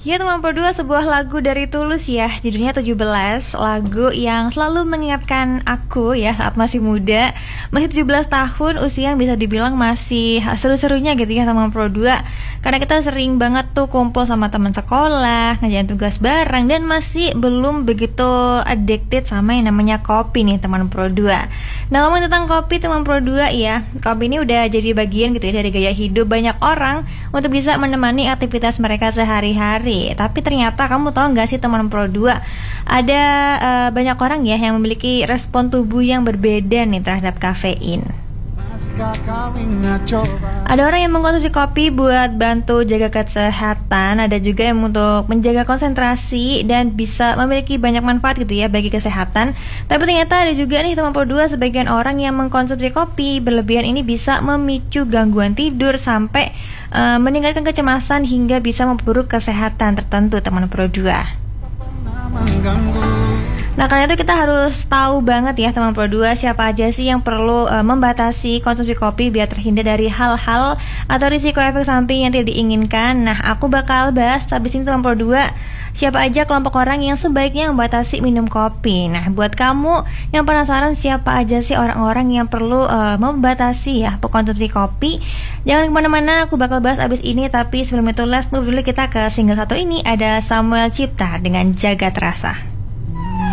Ya teman berdua, sebuah lagu dari Tulus ya, judulnya 17. Lagu yang selalu mengingatkan aku ya saat masih muda, masih 17 tahun, usia yang bisa dibilang masih seru-serunya gitu ya teman berdua. Karena kita sering banget tuh kumpul sama teman sekolah, ngerjain tugas bareng, dan masih belum begitu addicted sama yang namanya kopi nih teman berdua. Nah, ngomong tentang kopi teman berdua ya, kopi ini udah jadi bagian gitu ya dari gaya hidup banyak orang untuk bisa menemani aktivitas mereka sehari-hari. Tapi ternyata kamu tahu nggak sih teman Pro 2, ada banyak orang ya yang memiliki respon tubuh yang berbeda nih terhadap kafein. Ada orang yang mengkonsumsi kopi buat bantu jaga kesehatan, ada juga yang untuk menjaga konsentrasi dan bisa memiliki banyak manfaat gitu ya bagi kesehatan. Tapi ternyata ada juga nih teman Pro 2, sebagian orang yang mengkonsumsi kopi berlebihan ini bisa memicu gangguan tidur sampai meningkatkan kecemasan hingga bisa memperburuk kesehatan tertentu teman Pro 2. Nah, karena itu kita harus tahu banget ya teman Pro 2, siapa aja sih yang perlu membatasi konsumsi kopi biar terhindar dari hal-hal atau risiko efek samping yang tidak diinginkan. Nah, aku bakal bahas habis ini teman Pro 2, siapa aja kelompok orang yang sebaiknya membatasi minum kopi. Nah, buat kamu yang penasaran siapa aja sih orang-orang yang perlu membatasi ya konsumsi kopi, jangan kemana-mana, aku bakal bahas abis ini. Tapi sebelum itu let's move dulu kita ke single satu ini, ada Samuel Cipta dengan Jaga Terasa.